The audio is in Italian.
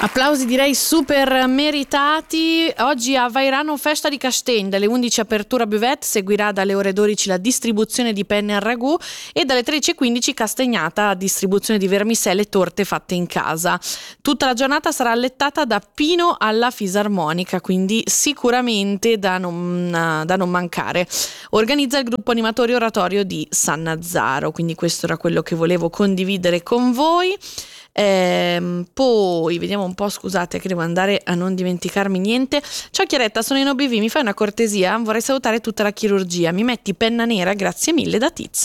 Applausi direi super meritati. Oggi a Vairano festa di Castagn, dalle 11 apertura buvette, seguirà dalle ore 12 la distribuzione di penne al ragù e dalle 13:15 castagnata, distribuzione di vermicelli e torte fatte in casa. Tutta la giornata sarà allettata da Pino alla fisarmonica, quindi sicuramente da non mancare. Organizza il gruppo animatori oratorio di Sannazaro, quindi questo era quello che volevo condividere con voi. Poi vediamo un po', scusate che devo andare a non dimenticarmi niente. Ciao Chiaretta, sono in OBV, mi fai una cortesia? Vorrei salutare tutta la chirurgia, mi metti penna nera, grazie mille, da Tiz.